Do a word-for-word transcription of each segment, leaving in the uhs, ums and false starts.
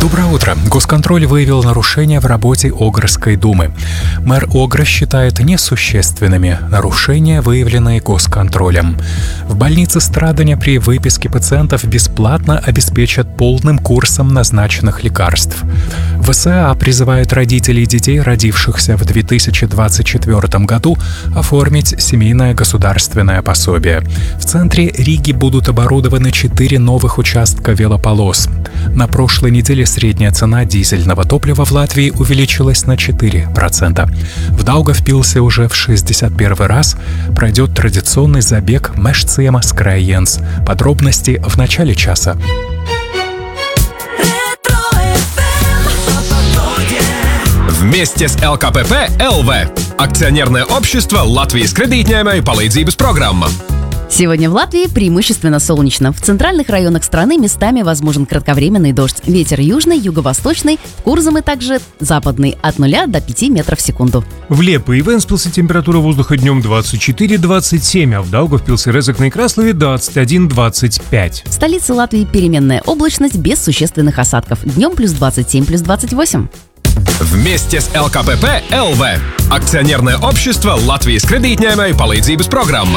Доброе утро. Госконтроль выявил нарушения в работе Огрской думы. Мэр Огры считает несущественными нарушения, выявленные Госконтролем. В больнице Страдания при выписке пациентов бесплатно обеспечат полным курсом назначенных лекарств. ВСА призывает родителей детей, родившихся в две тысячи двадцать четвёртом году, оформить семейное государственное пособие. В центре Риги будут оборудованы четыре новых участка велополос. На прошлой неделе средняя цена дизельного топлива в Латвии увеличилась на четыре процента. В Даугавпилсе уже в шестьдесят первый раз пройдет традиционный забег Мешциема Скрайенс. Подробности в начале часа. Вместе с эл ка пэ пэ эл вэ. Акционерное общество Латвijas kredītņēmēju palīdzības программа. Сегодня в Латвии преимущественно солнечно. В центральных районах страны местами возможен кратковременный дождь. Ветер южный, юго-восточный, Курзамы также западный от нуля до пяти метров в секунду. В Лепе и Венспилсе температура воздуха днем двадцать четыре - двадцать семь, а в Даугавпилсе, Резекне и Краслове двадцать один - двадцать пять. В столице Латвии переменная облачность без существенных осадков. Днем плюс двадцать семь, плюс двадцать восемь. Вместе с эл ка пэ пэ эл вэ. Акционерное общество Латвijas kredītņēmēju palīdzības programma.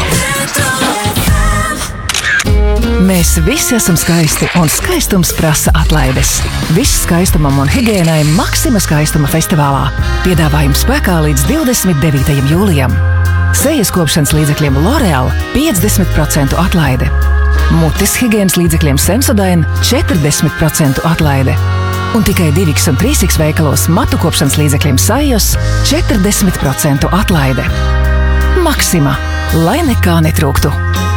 Mēs visi esam skaisti, un skaistums prasa atlaides. Viss skaistumam un higiēnai Maksima skaistuma festivālā. Piedāvājums spēkā līdz divdesmit devītajam jūlijam. Sejas kopšanas līdzekļiem L'Oreal piecdesmit procentu atlaide. Mutes higiēnas līdzekļiem Sensodyne četrdesmit procentu atlaide. Un tikai divi un trīs veikalos matu kopšanas līdzekļiem Sajos četrdesmit procentu atlaide. Maksima, lai nekā netrūktu.